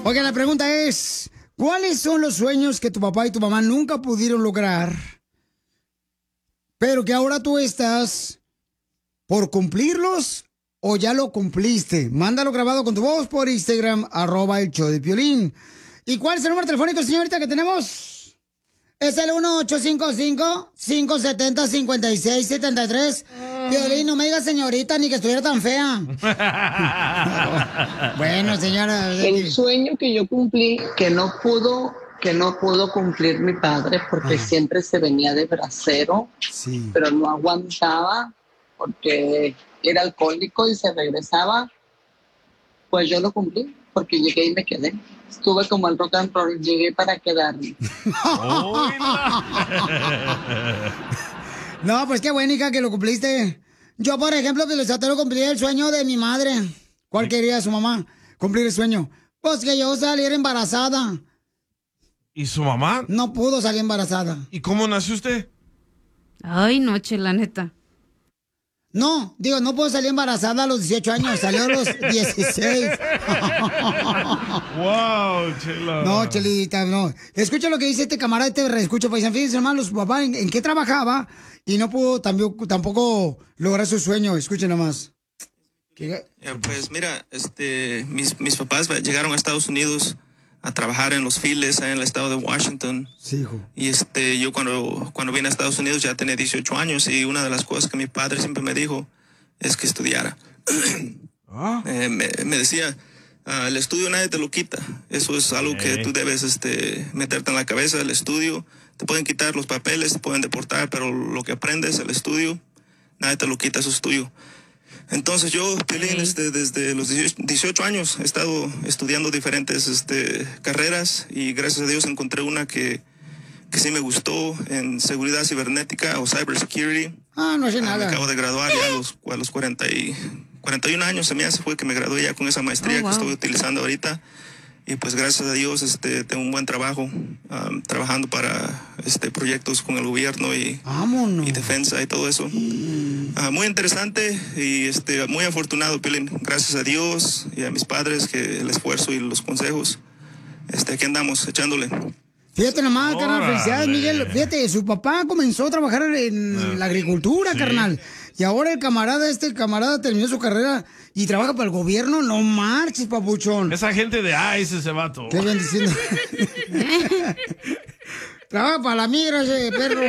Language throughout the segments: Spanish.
Oiga, la pregunta es, ¿cuáles son los sueños que tu papá y tu mamá nunca pudieron lograr, pero que ahora tú estás por cumplirlos o ya lo cumpliste? Mándalo grabado con tu voz por Instagram, @el-show-de-Piolín. ¿Y cuál es el número telefónico, señorita, que tenemos? Es el 1-855-570-5673. Piolín, no me digas señorita ni que estuviera tan fea. Bueno, señora. El sueño que yo cumplí, que no pudo cumplir mi padre porque siempre se venía de bracero, pero no aguantaba porque era alcohólico y se regresaba. Pues yo lo cumplí porque llegué y me quedé. Estuve como el rock and roll, llegué para quedarme. No, pues qué buena, hija, que lo cumpliste. Yo, por ejemplo, Pelizotero, cumplí el sueño de mi madre. ¿Cuál quería su mamá? Cumplir el sueño. Pues que yo saliera embarazada. ¿Y su mamá? No pudo salir embarazada. ¿Y cómo nació usted? Ay, no, Chela, neta. No, digo, no puedo salir embarazada a los 18 años, salió a los 16. Wow, Chela. No, Chelita, no. Escucha lo que dice este camarada, escucha, paisan. Fíjense, hermano, su papá en qué trabajaba y no pudo tampoco lograr su sueño. Escuchen nomás. Pues mira, mis papás llegaron a Estados Unidos a trabajar en los files en el estado de Washington. Sí, hijo. Y yo cuando vine a Estados Unidos ya tenía 18 años y una de las cosas que mi padre siempre me dijo es que estudiara. Me decía, el estudio nadie te lo quita. Eso es algo que tú debes meterte en la cabeza, el estudio. Te pueden quitar los papeles, te pueden deportar, pero lo que aprendes, el estudio, nadie te lo quita, eso es tuyo. Entonces yo, Piolín, desde los 18 años he estado estudiando diferentes carreras y gracias a Dios encontré una que sí me gustó en seguridad cibernética o cybersecurity. No sé nada. Me acabo de graduar ya a los 41 años se me hace fue que me gradué ya con esa maestría que estoy utilizando ahorita. Y pues gracias a Dios tengo un buen trabajo trabajando para proyectos con el gobierno y defensa y todo eso. Muy interesante y muy afortunado, Piolín. Gracias a Dios y a mis padres que el esfuerzo y los consejos. Aquí andamos echándole. Fíjate nomás, carnal, felicidades, Miguel. Fíjate, su papá comenzó a trabajar en la agricultura, carnal. Y ahora el camarada terminó su carrera y trabaja para el gobierno. No marches, papuchón. Esa gente de ese vato. Qué bien diciendo. Trabaja para la migra ese perro.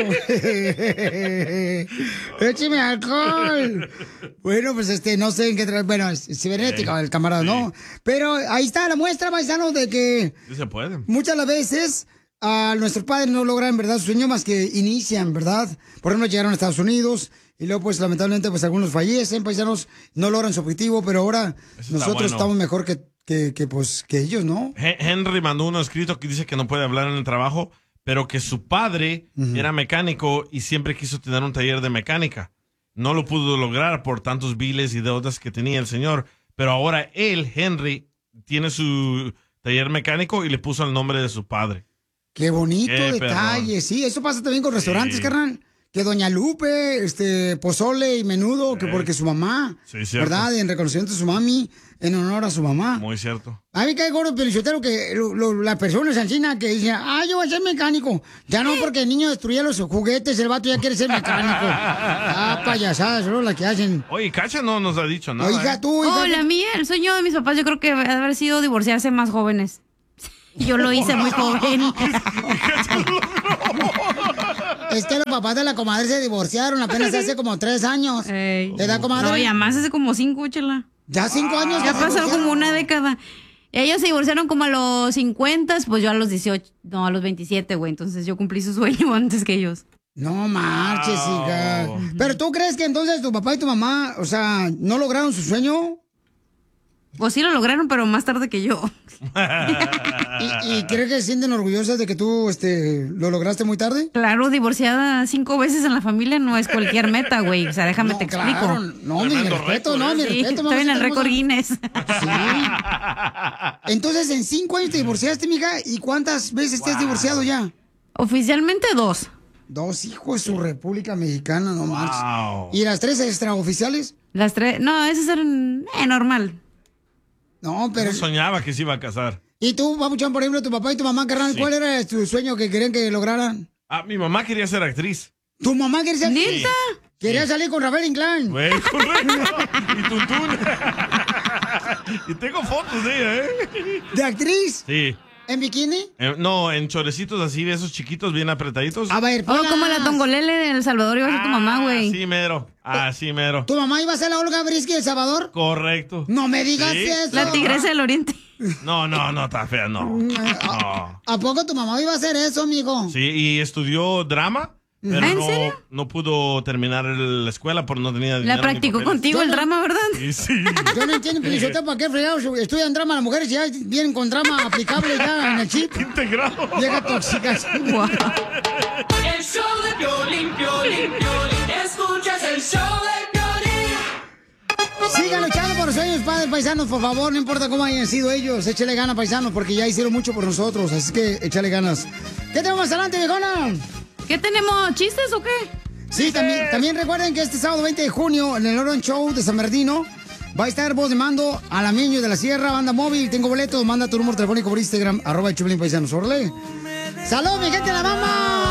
Écheme alcohol. Bueno, pues no sé en qué bueno, es cibernética el camarada, ¿no? Pero ahí está la muestra, paisano, de que Sí se puede. muchas las veces nuestros padres no logran, ¿verdad?, su sueño más que inician, ¿verdad? Por ejemplo, llegaron a Estados Unidos y luego, pues, lamentablemente, pues, algunos fallecen, paisanos, no logran su objetivo, pero ahora nosotros estamos mejor que ellos, ¿no? Henry mandó uno escrito que dice que no puede hablar en el trabajo, pero que su padre era mecánico y siempre quiso tener un taller de mecánica. No lo pudo lograr por tantos biles y deudas que tenía el señor, pero ahora él, Henry, tiene su taller mecánico y le puso el nombre de su padre. Qué bonito detalle, sí, eso pasa también con restaurantes, carnal. Que Doña Lupe, pozole y menudo, que porque su mamá, ¿verdad? En reconocimiento a su mami, en honor a su mamá. Muy cierto. A mí me cae gordo, Pelichotero, que las personas ancianas que dicen, yo voy a ser mecánico. Ya no, porque el niño destruía los juguetes, el vato ya quiere ser mecánico. Payasadas, solo las que hacen. Oye, Cacha no nos ha dicho nada. Oiga, tú, hija. La mía, el sueño de mis papás, yo creo que debe haber sido divorciarse más jóvenes. Yo lo hice muy joven. Es que los papás de la comadre se divorciaron apenas hace como 3 años. ¿Te da, comadre? No, y además hace como 5, Chela. ¿Ya 5 años? Ya pasó como una década. Ellos se divorciaron como a los 50, pues yo a los 18, no, a los 27, güey. Entonces yo cumplí su sueño antes que ellos. No marches, hija. Pero ¿tú crees que entonces tu papá y tu mamá, o sea, no lograron su sueño? Pues sí lo lograron, pero más tarde que yo. ¿Y crees que se sienten orgullosas de que tú lo lograste muy tarde? Claro, divorciada 5 veces en la familia no es cualquier meta, güey. O sea, déjame te explico. Claro. No, mi respeto, mi respeto. Estoy en el récord Guinness. Sí. Entonces, en 5 años te divorciaste, mija. ¿Y cuántas veces te has divorciado ya? Oficialmente 2. 2 hijos, su República Mexicana, no marches. ¿Y las 3 extraoficiales? Las 3, no, esas eran normal. No, pero... No soñaba que se iba a casar. ¿Y tú, papuchón, por ejemplo, tu papá y tu mamá, carnal, cuál era tu sueño que querían que lograran? Mi mamá quería ser actriz. ¿Tu mamá quería ser actriz? ¿Neta? Quería salir con Rafael Inclán. Güey, correcto. Y Tuntún. Y tengo fotos de ella, ¿De actriz? Sí. ¿En bikini? No, en chorecitos así, de esos chiquitos, bien apretaditos. A ver, como la Tongolele de El Salvador iba a ser tu mamá, güey. Sí, mero. Sí, mero. ¿Tu mamá iba a ser la Olga Brisky de El Salvador? Correcto. No me digas Sí. eso. La tigresa del oriente. No, está fea, no. ¿A poco tu mamá iba a hacer eso, amigo? Sí, y estudió drama, pero ¿En serio? no pudo terminar la escuela porque no tenía dinero. La practicó ni papeles. contigo el drama, ¿verdad? Sí. Yo no entiendo, Pielichotelo, ¿para qué fregados estudian drama las mujeres y ya vienen con drama aplicable ya en el chip? Integrado. Llega tóxicas. Wow. El show de Piolín, Piolín, Piolín. Escuchas el show de Piolín. Sigan luchando por los sueños, padres paisanos, por favor, no importa cómo hayan sido ellos, échale ganas, paisanos, porque ya hicieron mucho por nosotros, así que échale ganas. ¿Qué tenemos más adelante, viejona? ¿Qué tenemos? ¿Chistes o qué? Sí, también recuerden que este sábado 20 de junio en el Oron Show de San Bernardino va a estar voz de mando Alameño de la Sierra, banda móvil, tengo boletos, manda tu número telefónico por Instagram, @el Choplin Paisanos, órale. ¡Salud, mi gente de la mama!